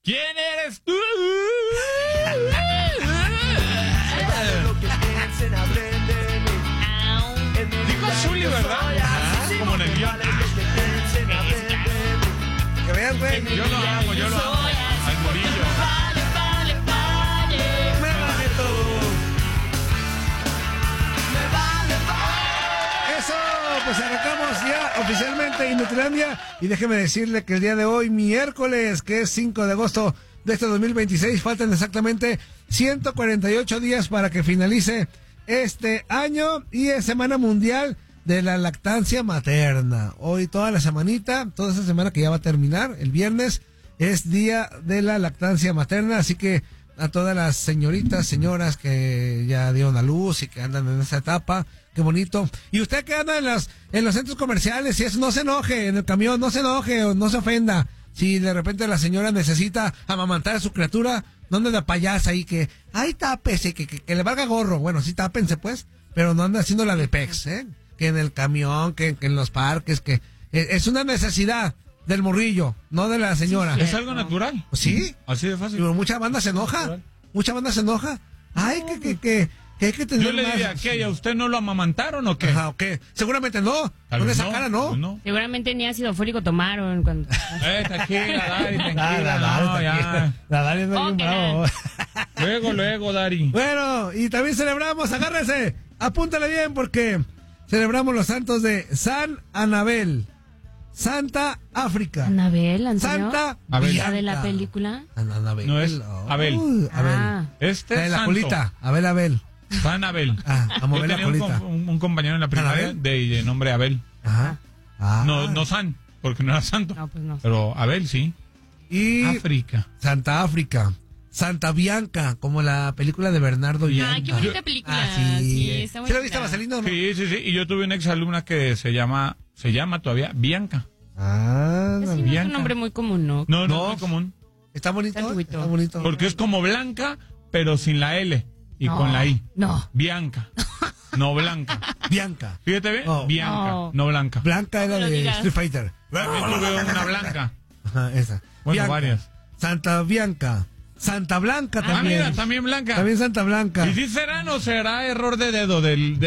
¿Quién eres tú? Dijo Zuli, ¿verdad? Como en el guión. Que veas, güey. Yo lo amo. Al Murillo. Me vale todo. Eso, pues arrancamos ya oficialmente Inutilandia. Y déjeme decirle que el día de hoy, miércoles, que es 5 de agosto de este 2026, faltan exactamente 148 días para que finalice este año y es Semana Mundial de la Lactancia Materna. Hoy toda la semanita, toda esa semana que ya va a terminar, el viernes, es Día de la Lactancia Materna, así que a todas las señoritas, señoras que ya dieron a luz y que andan en esa etapa, qué bonito. Y usted que anda en los centros comerciales, si eso, no se enoje, en el camión, no se enoje o no se ofenda. Si de repente la señora necesita amamantar a su criatura, no ande de payasa ahí que, ay, tápese, que le valga gorro. Bueno, sí, tápense pues, pero no ande haciendo la de pex, que en el camión, que en los parques, que es una necesidad del morrillo, no de la señora. Sí, es algo natural. Sí. Así de fácil. Pero mucha banda se enoja. Ay, que hay que tener. Yo le diría, más. ¿qué? ¿A usted no lo amamantaron o qué? Ajá, ¿o qué? Seguramente no. Con esa cara no. No. Seguramente ni ácido fólico tomaron cuando... Tranquila, Dari, tranquila. La Dari es bien bravo. Luego, Dari. Bueno, y también celebramos, agárrese, apúntale bien porque celebramos los santos de San Anabel, Santa África. Anabel, Antonio. Santa Abel. ¿La de la película? Anabel. No es Abel. Abel. Ah. Este es La santo. colita, Abel. San Abel. A mover Yo la tenía colita. un compañero en la primaria ¿Anabel? de nombre Abel. Ajá. No San, porque no era santo. No, pues no. Pero Abel sí. Y África. Santa África. Santa Bianca, como la película de Bernardo Bianca. Ay, qué bonita película. Sí. Está ¿Sí la bonita. viste, Vaselino, no? Sí. Y yo tuve una exalumna que se llama todavía Bianca. Ah, Ese no es Bianca. un nombre muy común, ¿no? No, No. es muy común. está bonito. Está antiguito. Está bonito. Porque es como Blanca, pero sin la L. Y No. con la I. No. Bianca. No Blanca. Bianca. Fíjate bien. No. Bianca, no Blanca. Blanca era No lo de digas. Street Fighter. También tuve una Blanca. Ajá, esa. Bueno, Bianca. varias. Santa Bianca. Santa Blanca Ah, también. mira, también Blanca. También Santa Blanca. ¿Y si será no será error de dedo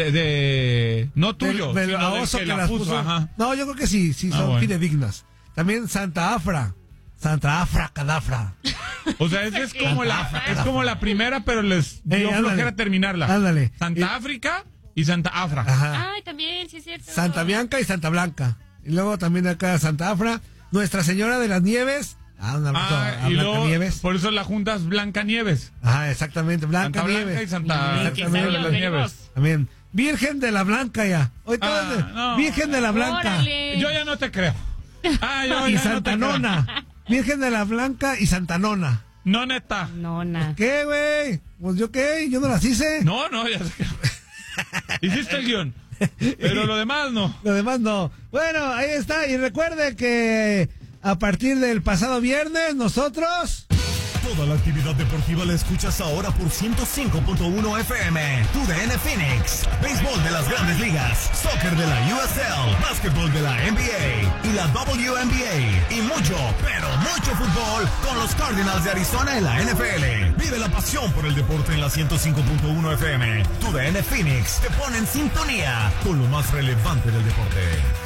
no tuyo, Del sino del baboso que que la las puso? puso. Ajá. No, yo creo que sí, Ah, son bueno. fidedignas. También Santa Afra. Santa Afra, Cadafra. O sea, esa es como la primera, pero les dio ándale. flojera terminarla. Ándale. Santa África y Santa Afra. Ajá. Ay, también, sí es cierto. Santa Bianca y Santa Blanca. Y luego también acá Santa Afra. Nuestra Señora de las Nieves. Un abrazo a y Blanca luego, Nieves. por eso la juntas Blanca Nieves. Ajá, exactamente. Blanca Santa Nieves. Blanca y Santa Bien, que Señora de sabía, las venimos. Nieves. También. Virgen de la Blanca ya. Hoy todas no. Virgen de la Blanca. Órale. Yo ya no te creo. Yo Y ya Santa no te creo. Nona. Virgen de la Blanca y Santa Nona. No, neta. No, na. ¿Qué, güey? Pues yo qué, yo no las hice. No, ya sé que... Hiciste el guión. Pero lo demás no. Lo demás no. Bueno, ahí está. Y recuerde que a partir del pasado viernes nosotros... Toda la actividad deportiva la escuchas ahora por 105.1 FM. TUDN Phoenix. Béisbol de las Grandes Ligas. Soccer de la USL. Básquetbol de la NBA. Y la WNBA. Y mucho, pero mucho fútbol con los Cardinals de Arizona en la NFL. Vive la pasión por el deporte en la 105.1 FM. TUDN Phoenix te pone en sintonía con lo más relevante del deporte.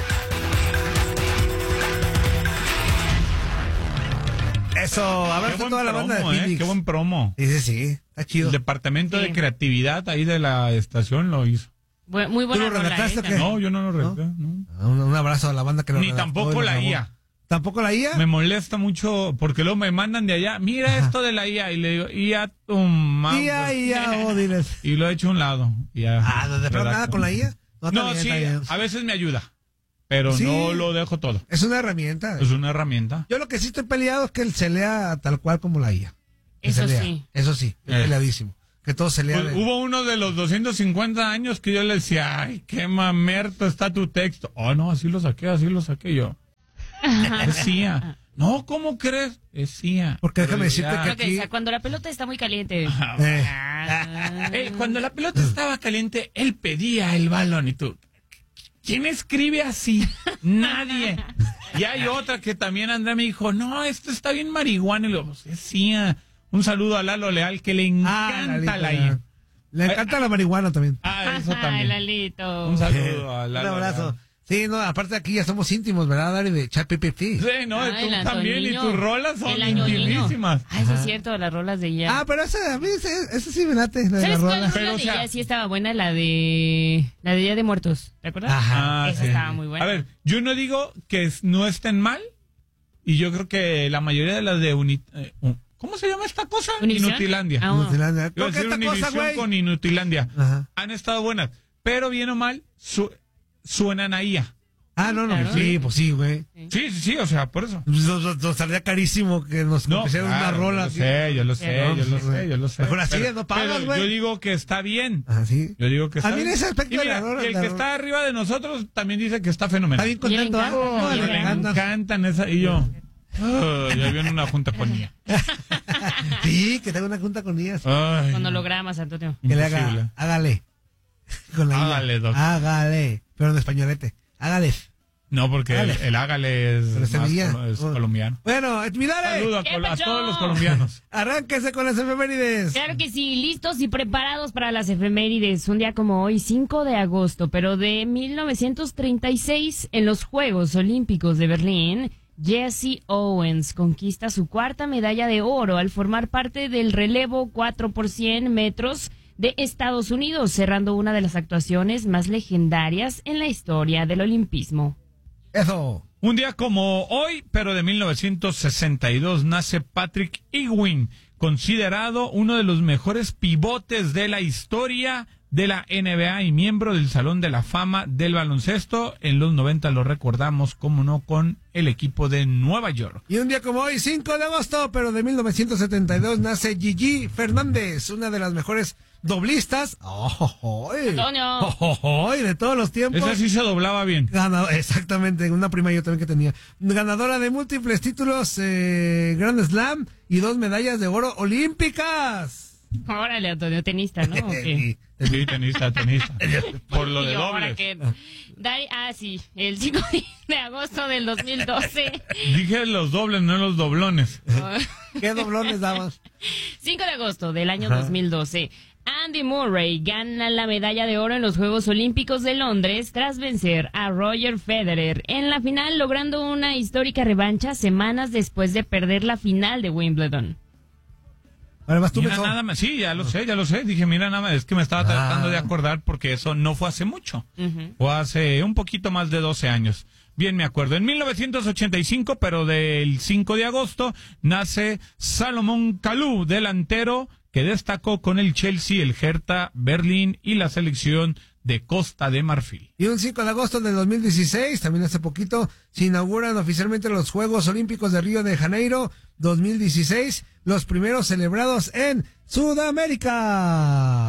Eso, a ver Qué buen toda la banda de promo, Phoenix. Qué buen promo. Dice sí, está chido. El departamento Sí. de creatividad ahí de la estación lo hizo. Muy buena ¿Tú lo rola, redactaste o qué? No, yo no lo redacté. no. Un abrazo a la banda que lo Ni redactó tampoco y lo la grabó. IA. ¿Tampoco la IA? Me molesta mucho porque luego me mandan de allá. Mira esto de la IA. Y le digo, IA tu madre. IA, oh, diles. Y lo he hecho a un lado. Y ya, ¿De plano nada redacto. con la IA? No, está bien, sí, está bien. a veces me ayuda. Pero Sí. no lo dejo todo. Es una herramienta. Es una herramienta. Yo lo que sí estoy peleado es que se lea tal cual como la IA. Que Eso se lea. sí. Eso sí, estoy peleadísimo. Que todo se lea. Pues, hubo uno de los 250 años que yo le decía, ay, qué mamerto está tu texto. Oh, no, así lo saqué yo. Es CIA. No, ¿cómo crees? Es CIA. Porque déjame decirte que Lo que aquí... dice, cuando la pelota está muy caliente. Eh, Cuando la pelota estaba caliente, él pedía el balón y tú... ¿Quién escribe así? Nadie. Y hay otra que también Andrea me dijo, no, esto está bien marihuana. Y le digo, pues, sí, un saludo a Lalo Leal, que le encanta la I. Le encanta la marihuana también. Eso también. Ay, Lalito. Un saludo a Lalo. Un abrazo. Leal. Sí, no, aparte aquí ya somos íntimos, ¿verdad, Dari? De ChatGPT. Sí, no, Ay, tú el también, y Antoniño. tus rolas son El año niño. intimísimas. Ay, sí es cierto, las rolas de ella. Ah, pero esa, a mí, esa sí me late, la de ¿Sabes la cuál rola. rola Pero, de o sea- ella sí estaba buena? La de Día de Muertos, ¿te acuerdas? Ajá. Esa sí. estaba muy buena. A ver, yo no digo que no estén mal, y yo creo que la mayoría de las de ¿cómo se llama esta cosa? ¿Univisión? Inutilandia. Ah, Nueva Zelanda. Iba a ¿Con qué decir esta cosa, Univisión güey? con Inutilandia. Ajá. Han estado buenas, pero bien o mal, suenan a IA. Ah, no, Claro. sí, pues sí, güey. Sí, o sea, por eso. Nos saldría carísimo que nos pusieran una claro, rola. yo lo sé. Mejor así no pagas, Pero güey. yo digo que está bien. Ah, sí. Yo digo que está A mí en bien. ese aspecto Y de mira, la rola, y el la que rola. está arriba de nosotros también dice que está fenomenal. Está bien contento, Y le encanta, ¿ah? y Me le encanta. encantan esa. Y yo, ya viene una junta con ella. Sí, que tenga una junta con ellas. Ay, Con hologramas, Antonio. Que le imposible. haga, hágale. Con la Hágale, I. doc. Hágale. Pero en españolete. Hágale. No, porque Hágale. el hágale es, Pero Sevilla. es colombiano. Bueno, mirale. Saludo ¿Qué a pasó? todos los colombianos. Arránquese con las efemérides. Claro que sí, listos y preparados para las efemérides. Un día como hoy, 5 de agosto, pero de 1936, en los Juegos Olímpicos de Berlín, Jesse Owens conquista su cuarta medalla de oro al formar parte del relevo 4 por 100 metros de Estados Unidos, cerrando una de las actuaciones más legendarias en la historia del olimpismo. Eso. Un día como hoy, pero de 1962, nace Patrick Ewing, considerado uno de los mejores pivotes de la historia de la NBA y miembro del Salón de la Fama del baloncesto. En los 90 lo recordamos, como no, con el equipo de Nueva York. Y un día como hoy, 5 de agosto, pero de 1972, nace Gigi Fernández, una de las mejores doblistas. Antonio. De todos los tiempos. Esa sí se doblaba bien. Exactamente, una prima yo también que tenía. Ganadora de múltiples títulos Grand Slam y 2 medallas de oro olímpicas. Órale, Antonio, tenista, ¿no? ¿O qué? Sí, tenista. Por lo de Y ahora dobles. que- sí, el 5 de agosto del 2012. Dije los dobles, no los doblones. ¿Qué doblones dabas? 5 de agosto del año 2012. Andy Murray gana la medalla de oro en los Juegos Olímpicos de Londres tras vencer a Roger Federer en la final, logrando una histórica revancha semanas después de perder la final de Wimbledon. Además tú Mira, nada más, sí, ya lo sé. Dije, mira, nada más, es que me estaba tratando de acordar porque eso no fue hace mucho. Fue hace un poquito más de 12 años. Bien, me acuerdo. En 1985, pero del 5 de agosto, nace Salomón Kalou, delantero que destacó con el Chelsea, el Hertha Berlín y la selección de Costa de Marfil. Y un 5 de agosto del 2016, también hace poquito, se inauguran oficialmente los Juegos Olímpicos de Río de Janeiro 2016, los primeros celebrados en Sudamérica.